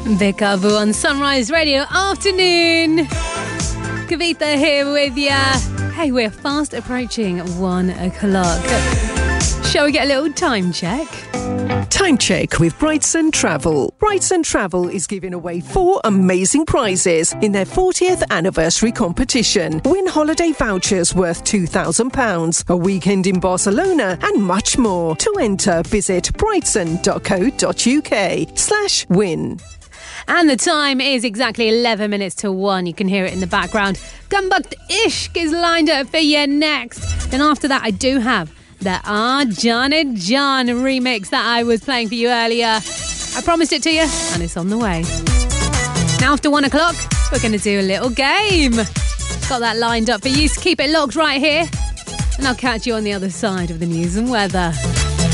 Vikavu on Sunrise Radio Afternoon. Kavita here with ya. Hey, we're fast approaching 1 o'clock. Shall we get a little time check? Time check with Brightson Travel. Brightson Travel is giving away 4 amazing prizes in their 40th anniversary competition. Win holiday vouchers worth £2,000, a weekend in Barcelona, and much more. To enter, visit brightson.co.uk/win. And the time is exactly 11 minutes to 1. You can hear it in the background. Gumbakt Ishq is lined up for you next. Then after that, I do have the Janet John remix that I was playing for you earlier. I promised it to you, and it's on the way. Now, after 1 o'clock, we're going to do a little game. Got that lined up for you, so keep it locked right here, and I'll catch you on the other side of the news and weather.